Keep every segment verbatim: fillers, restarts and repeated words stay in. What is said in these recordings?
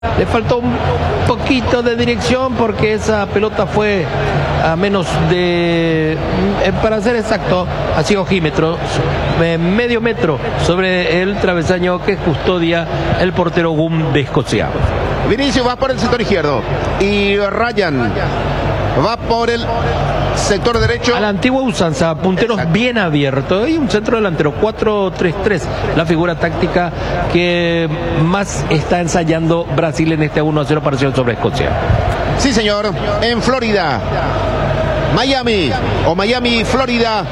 Le faltó un poquito de dirección porque esa pelota fue a menos de, para ser exacto, a cien ojímetros, medio metro sobre el travesaño que custodia el portero Gum de Escocia. Vinicius va por el sector izquierdo y Ryan va por el sector derecho. A la antigua usanza, punteros Exacto. bien abiertos y un centro delantero, cuatro tres tres, la figura táctica que más está ensayando Brasil en este uno a cero parcial sobre Escocia. Sí, señor, en Florida, Miami o Miami, Florida.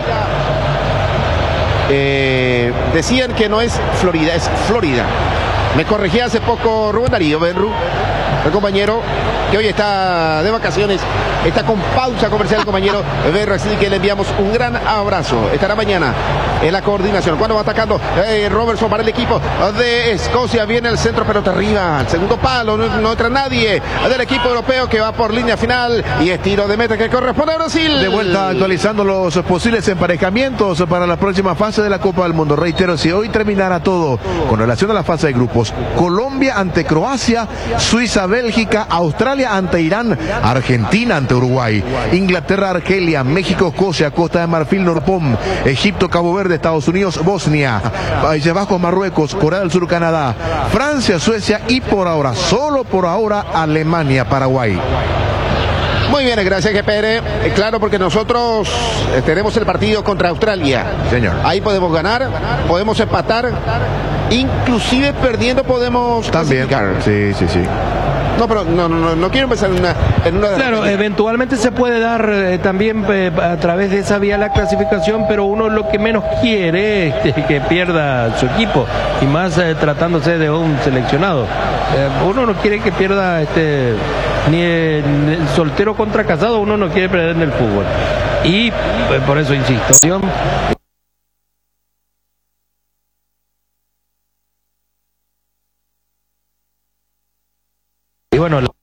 Eh, decían que no es Florida, es Florida. Me corregí hace poco Rubén Darío Benru, el compañero que hoy está de vacaciones, está con pausa comercial, el compañero Berro, así que le enviamos un gran abrazo. Estará mañana en la coordinación. Cuando va atacando eh, Robertson para el equipo de Escocia, viene el centro, pelota arriba, al segundo palo, no, no entra nadie del equipo europeo que va por línea final y es tiro de meta que corresponde a Brasil. De vuelta actualizando los posibles emparejamientos para la próxima fase de la Copa del Mundo. Reitero, si hoy terminara todo con relación a la fase de grupos: Colombia ante Croacia, Suiza, Bélgica, Australia ante Irán, Argentina ante Uruguay, Inglaterra, Argelia, México, Escocia, Costa de Marfil, Norpom, Egipto, Cabo Verde, Estados Unidos, Bosnia, Países Bajos, Marruecos, Corea del Sur, Canadá, Francia, Suecia y por ahora, solo por ahora, Alemania, Paraguay. Muy bien, gracias, G P R. Eh, claro, porque nosotros eh, tenemos el partido contra Australia. Señor. Ahí podemos ganar, podemos empatar, inclusive perdiendo podemos también. Sí, sí, sí. No, pero no, no, no quiero empezar en una... En una claro, eventualmente se puede dar eh, también eh, a través de esa vía la clasificación, pero uno lo que menos quiere es este, que pierda su equipo, y más eh, tratándose de un seleccionado. Eh, uno no quiere que pierda este, ni el, el soltero contra casado, uno no quiere perder en el fútbol. Y eh, por eso insisto. Y bueno, la...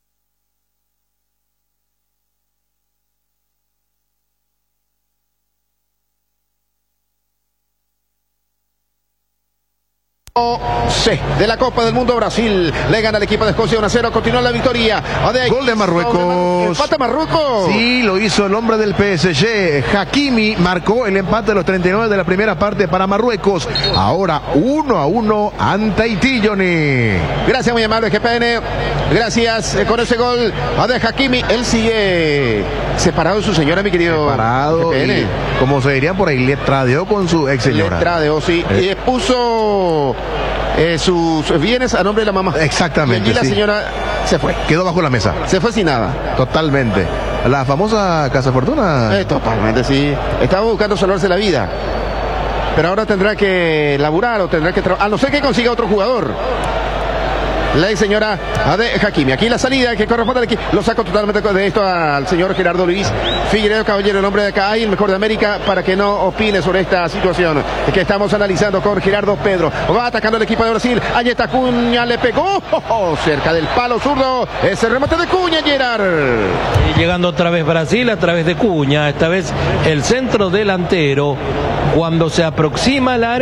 C de la Copa del Mundo. Brasil le gana al equipo de Escocia uno a cero. Continúa la victoria. De Gol de Marruecos. Empate Marruecos. Sí, lo hizo el hombre del P S G. Hakimi marcó el empate de los treinta y nueve de la primera parte para Marruecos. Ahora uno a uno ante Haití, Johnny. Gracias, muy amable, G P N. Gracias eh, con ese gol de Hakimi. Él sigue separado de su señora, mi querido. Separado. G P N. Y, como se diría por ahí, le tradeó con su ex señora. Le tradeó, sí. Eh. Y puso Eh, sus bienes a nombre de la mamá. Exactamente. Y allí la sí. señora se fue. Quedó bajo la mesa. Se fue sin nada. Totalmente. La famosa Casa Fortuna. Eh, totalmente, sí. Estaba buscando salvarse la vida. Pero ahora tendrá que laburar o tendrá que trabajar. A no ser que consiga otro jugador. La ex señora de Hakimi. Aquí la salida que corresponde al equipo. Lo saco totalmente de esto al señor Gerardo Luis Figueiredo Caballero, el hombre de acá, y el mejor de América, para que no opine sobre esta situación que estamos analizando con Gerardo Pedro. Va atacando el equipo de Brasil. Allí está Cuña, le pegó oh, oh, cerca del palo zurdo. Ese remate de Cuña, Gerard. Y llegando otra vez Brasil a través de Cuña. Esta vez el centro delantero, cuando se aproxima al área.